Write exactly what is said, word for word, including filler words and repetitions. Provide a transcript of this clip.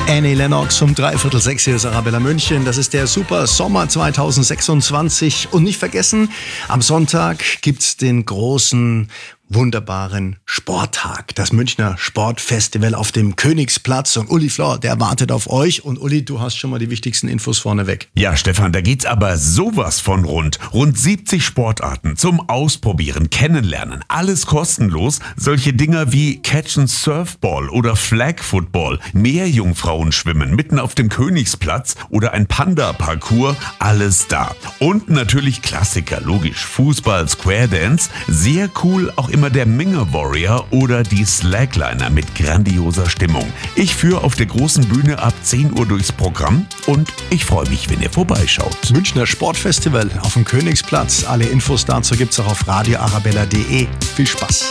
Annie Lennox um dreiviertel sechs, hier ist Arabella München. Das ist der Super Sommer zweitausendsechsundzwanzig. Und nicht vergessen, am Sonntag gibt's den großen, wunderbaren Sporttag. Das Münchner Sportfestival auf dem Königsplatz. Und Uli Flor, der wartet auf euch. Und Uli, du hast schon mal die wichtigsten Infos vorneweg. Ja, Stefan, da geht's aber sowas von rund. Rund siebzig Sportarten zum Ausprobieren, Kennenlernen. Alles kostenlos. Solche Dinger wie Catch and Surfball oder Flag Football. Meerjungfrauenschwimmen mitten auf dem Königsplatz oder ein Panda-Parcours. Alles da. Und natürlich Klassiker, logisch. Fußball, Square Dance. Sehr cool auch immer der Minge Warrior oder die Slackliner mit grandioser Stimmung. Ich führe auf der großen Bühne ab zehn Uhr durchs Programm und ich freue mich, wenn ihr vorbeischaut. Münchner Sportfestival auf dem Königsplatz. Alle Infos dazu gibt's auch auf radio arabella punkt de. Viel Spaß.